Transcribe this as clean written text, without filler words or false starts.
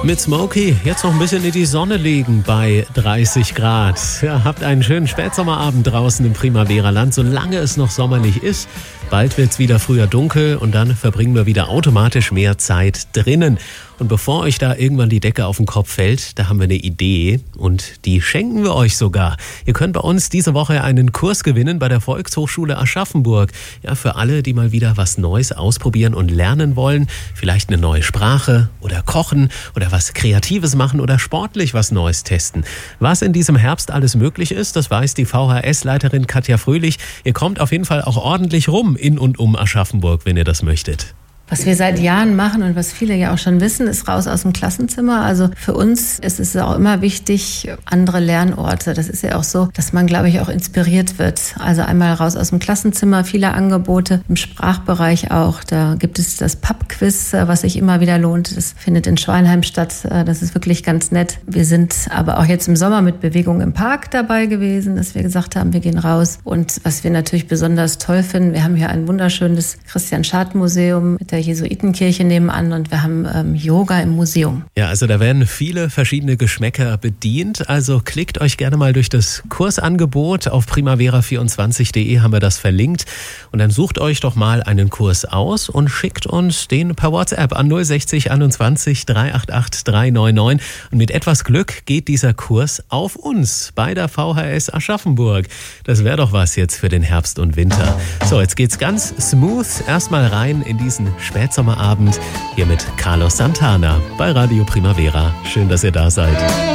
Mit Smokey jetzt noch ein bisschen in die Sonne legen bei 30 Grad. Ja, habt einen schönen Spätsommerabend draußen im Primavera-Land, solange es noch sommerlich ist. Bald wird's wieder früher dunkel und dann verbringen wir wieder automatisch mehr Zeit drinnen. Und bevor euch da irgendwann die Decke auf den Kopf fällt, da haben wir eine Idee und die schenken wir euch sogar. Ihr könnt bei uns diese Woche einen Kurs gewinnen bei der Volkshochschule Aschaffenburg. Ja, für alle, die mal wieder was Neues ausprobieren und lernen wollen. Vielleicht eine neue Sprache oder kochen oder was Kreatives machen oder sportlich was Neues testen. Was in diesem Herbst alles möglich ist, das weiß die VHS-Leiterin Katja Fröhlich. Ihr kommt auf jeden Fall auch ordentlich rum in und um Aschaffenburg, wenn ihr das möchtet. Was wir seit Jahren machen und was viele ja auch schon wissen, ist raus aus dem Klassenzimmer. Also für uns ist es auch immer wichtig, andere Lernorte. Das ist ja auch so, dass man, glaube ich, auch inspiriert wird. Also einmal raus aus dem Klassenzimmer, viele Angebote im Sprachbereich auch. Da gibt es das Pub-Quiz, was sich immer wieder lohnt. Das findet in Schweinheim statt. Das ist wirklich ganz nett. Wir sind aber auch jetzt im Sommer mit Bewegung im Park dabei gewesen, dass wir gesagt haben, wir gehen raus. Und was wir natürlich besonders toll finden, wir haben hier ein wunderschönes Christian-Schad-Museum mit der Jesuitenkirche nebenan und wir haben Yoga im Museum. Ja, also da werden viele verschiedene Geschmäcker bedient. Also klickt euch gerne mal durch das Kursangebot. Auf primavera24.de haben wir das verlinkt. Und dann sucht euch doch mal einen Kurs aus und schickt uns den per WhatsApp an 060 21 388 399. Und mit etwas Glück geht dieser Kurs auf uns bei der VHS Aschaffenburg. Das wäre doch was jetzt für den Herbst und Winter. So, jetzt geht's ganz smooth erstmal rein in diesen Spätsommerabend hier mit Carlos Santana bei Radio Primavera. Schön, dass ihr da seid.